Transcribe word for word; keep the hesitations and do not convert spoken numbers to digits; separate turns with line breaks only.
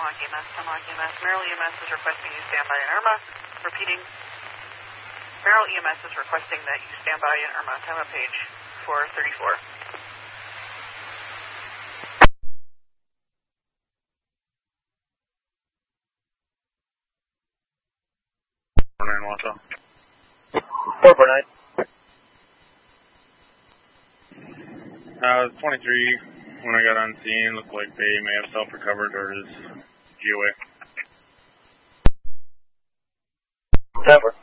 Hemlock E M S, Hemlock E M S. Merrill E M S is requesting you stand by in Irma. Repeating. Merrill E M S is requesting that you stand by in Irma. Time of page four thirty-four.
four nine, watch out.
four four nine.
Uh, twenty-three, when I got on scene, looked like they may have self-recovered or is G O A.
Over.